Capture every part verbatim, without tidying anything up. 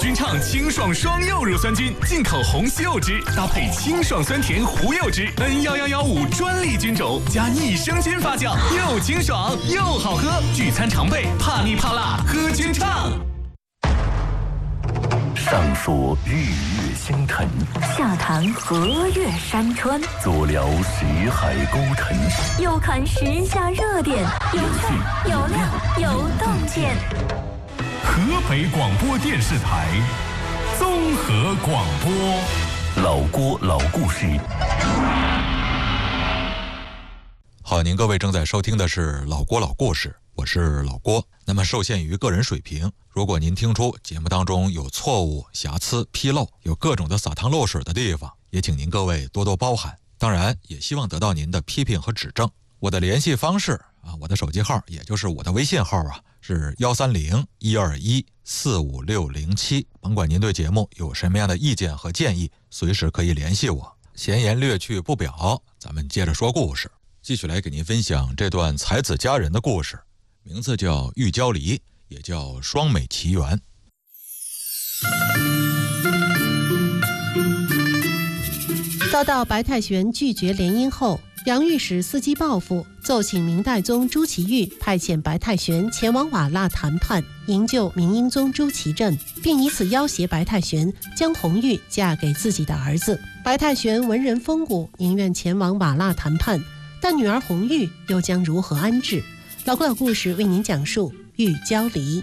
君畅清爽双柚乳酸菌，进口红西柚汁，搭配清爽酸甜胡柚汁 ，N 一一一五专利菌种，加益生菌发酵，又清爽又好喝。聚餐常备，怕腻怕辣，喝君畅。 上说日月星辰， 下谈河岳山川， 左聊识海沟沉， 右看时下热点，有趣有料有洞见。 河北广播电视台综合广播， 老郭老故事。 好，您各位正在收听的是老郭老故事，我是老郭。那么受限于个人水平，如果您听出节目当中有错误、瑕疵、纰漏，有各种的洒汤漏水的地方，也请您各位多多包涵。当然也希望得到您的批评和指正。我的联系方式啊，我的手机号也就是我的微信号啊，是幺三零一二一四五六零七。甭管您对节目有什么样的意见和建议，随时可以联系我。闲言略去不表，咱们接着说故事，继续来给您分享这段才子佳人的故事，名字叫《玉娇梨》，也叫《双美奇缘》。 遭到白太玄拒绝联姻后，杨御史伺机报复，奏请明代宗朱祁钰派遣白太玄前往瓦剌谈判，营救明英宗朱祁镇，并以此要挟白太玄将红玉嫁给自己的儿子。白太玄文人风骨，宁愿前往瓦剌谈判，但女儿红玉又将如何安置？老郭老故事为您讲述玉娇梨。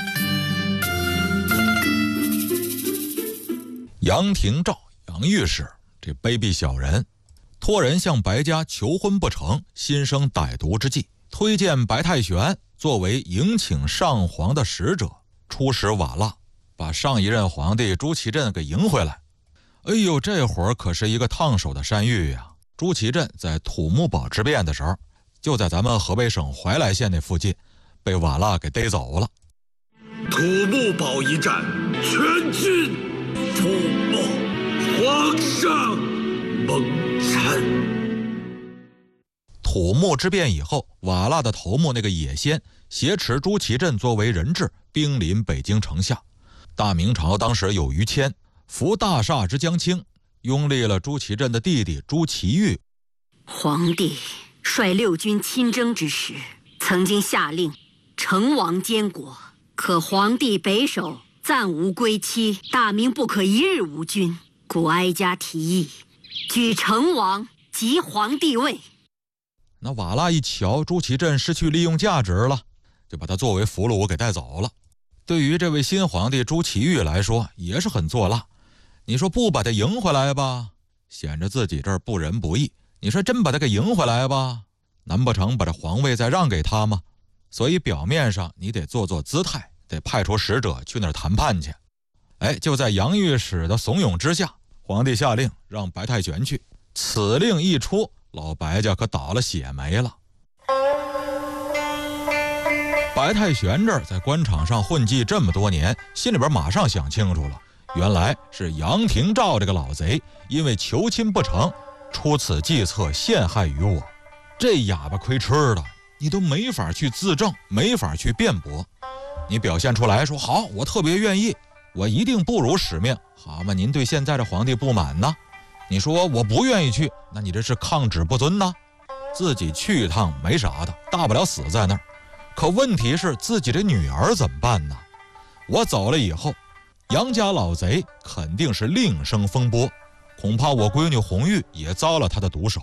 杨廷照，杨御史这卑鄙小人，托人向白家求婚不成，心生歹毒之计，推荐白太玄作为迎请上皇的使者，出使瓦剌，把上一任皇帝朱祁镇给迎回来。哎呦，这会儿可是一个烫手的山芋呀！朱祁镇在土木堡之变的时候，就在咱们河北省怀来县那附近，被瓦剌给逮走了。 土木堡一战，全军覆没。皇上蒙尘。 土木之变以后，瓦剌的头目那个野先挟持朱祁镇作为人质，兵临北京城下。大明朝当时有于谦扶大厦之将倾，拥立了朱祁镇的弟弟朱祁钰。 皇帝率六军亲征之时，曾经下令成王监国，可皇帝北守，暂无归期，大明不可一日无君，故哀家提议举成王即皇帝位。 那瓦剌一瞧朱祁镇失去利用价值了，就把他作为俘虏给带走了。对于这位新皇帝朱祁钰来说也是很作辣，你说不把他迎回来吧，显着自己这儿不仁不义，你说真把他给迎回来吧，难不成把这皇位再让给他吗？所以表面上你得做做姿态，得派出使者去那儿谈判去。哎，就在杨御史的怂恿之下，皇帝下令让白太玄去。此令一出，老白家可倒了血霉了。白太玄这儿在官场上混迹这么多年，心里边马上想清楚了，原来是杨廷照这个老贼因为求亲不成，出此计策陷害于我。这哑巴亏吃的，你都没法去自证，没法去辩驳。你表现出来说好，我特别愿意，我一定不辱使命，好吗？您对现在的皇帝不满呢？你说我不愿意去，那你这是抗旨不遵呢？自己去一趟没啥的，大不了死在那儿。可问题是自己的女儿怎么办呢？我走了以后，杨家老贼肯定是另生风波，恐怕我闺女红玉也遭了他的毒手。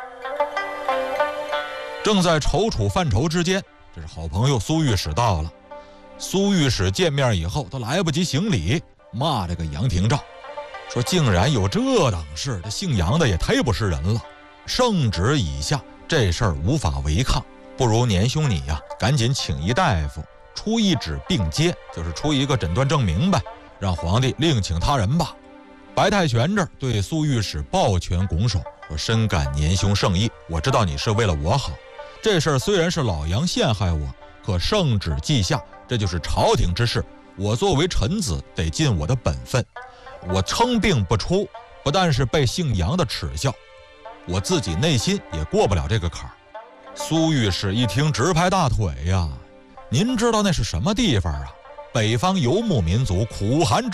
正在踌躇犯愁之间，这是好朋友苏御史到了。苏御史见面以后都来不及行礼，骂这个杨廷照，说竟然有这等事，这姓杨的也忒不是人了。圣旨已下，这事儿无法违抗，不如年兄你呀、啊，赶紧请一大夫，出一纸并接，就是出一个诊断证明呗，让皇帝另请他人吧。白太玄这儿对苏御史抱拳拱手，说深感年兄圣意，我知道你是为了我好。这事儿虽然是老杨陷害我，可圣旨既下，这就是朝廷之事，我作为臣子得尽我的本分。我称病不出，不但是被姓杨的耻笑，我自己内心也过不了这个坎儿。苏御史一听直拍大腿呀，您知道那是什么地方啊？北方游牧民族苦寒